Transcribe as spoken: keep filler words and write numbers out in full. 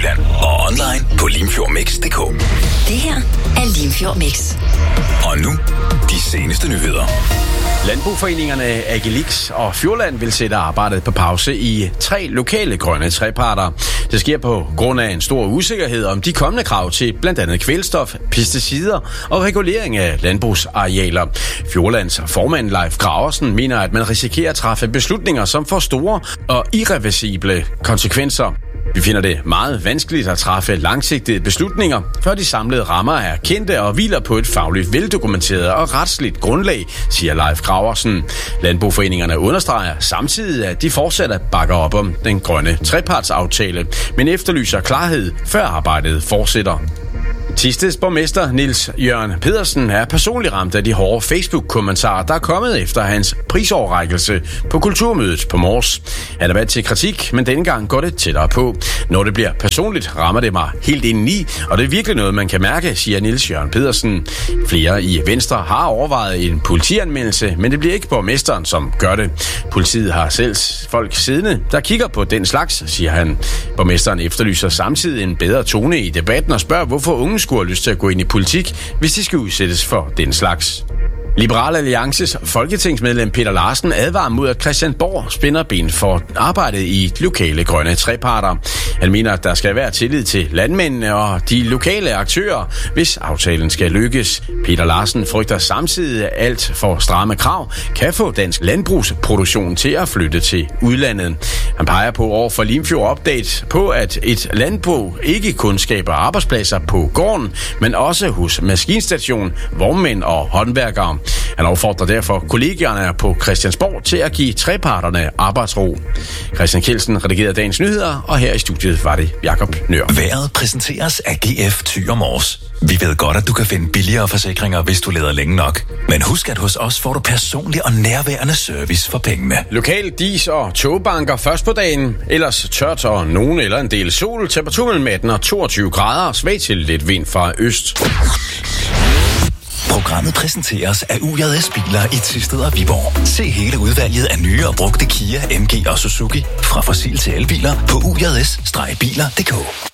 Midtjylland og online på limfjordmix punktum d k. Det her er Limfjord Mix. Og nu, de seneste nyheder. Landboforeningerne Agilix og Fjordland vil sætte arbejdet på pause i tre lokale grønne treparter. Det sker på grund af en stor usikkerhed om de kommende krav til blandt andet kvælstof, pesticider og regulering af landbrugsarealer. Fjordlands formand Leif Graversen mener, at man risikerer at træffe beslutninger, som får store og irreversible konsekvenser. Vi finder det meget vanskeligt at træffe langsigtede beslutninger, før de samlede rammer er kendte og hviler på et fagligt veldokumenteret og retsligt grundlag, siger Leif Graversen. Landboforeningerne understreger samtidig, at de fortsat bakker op om den grønne trepartsaftale, men efterlyser klarhed, før arbejdet fortsætter. Thisted borgmester Niels Jørgen Pedersen er personligt ramt af de hårde Facebook-kommentarer, der er kommet efter hans prisoverrækkelse på Kulturmødet på Mors. Han er vant til kritik, men denne gang går det tættere på. Når det bliver personligt, rammer det mig helt indeni, og det er virkelig noget, man kan mærke, siger Niels Jørgen Pedersen. Flere i Venstre har overvejet en politianmeldelse, men det bliver ikke borgmesteren, som gør det. Politiet har selv folk siddende, der kigger på den slags, siger han. Borgmesteren efterlyser samtidig en bedre tone i debatten og spørger, hvorfor unge skulle have lyst til at gå ind i politik, hvis de skal udsættes for den slags. Liberal Alliances folketingsmedlem Peter Larsen advarer mod, at Christiansborg spænder ben for arbejdet i lokale grønne treparter. Han mener, at der skal være tillid til landmændene og de lokale aktører, hvis aftalen skal lykkes. Peter Larsen frygter samtidig, at alt for stramme krav kan få dansk landbrugsproduktion til at flytte til udlandet. Han peger på over for Limfjord Update på, at et landbrug ikke kun skaber arbejdspladser på gården, men også hos maskinstation, vognmænd og håndværkere. Han opfordrer derfor kollegierne på Christiansborg til at give treparterne arbejdsro. Christian Kjeldsen redigerede dagens nyheder, og her i studiet var det Jakob Nør. Vejret præsenteres af G F Thyre Mors. Vi ved godt, at du kan finde billigere forsikringer, hvis du leder længe nok. Men husk, at hos os får du personlig og nærværende service for pengene. Lokal dis- og togbanker først på dagen. Ellers tørt og nogen eller en del sol. Temperatur mellem atten og toogtyve grader. Svag til lidt vind fra øst. Programmet præsenteres af U J S Biler i Thisted og Viborg. Se hele udvalget af nye og brugte Kia, M G og Suzuki fra fossil til elbiler på u j s bindestreg biler punktum d k.